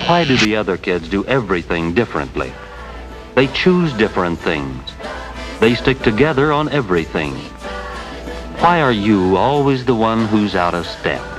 Why do the other kids do everything differently? They choose different things. They stick together on everything. Why are you always the one who's out of step?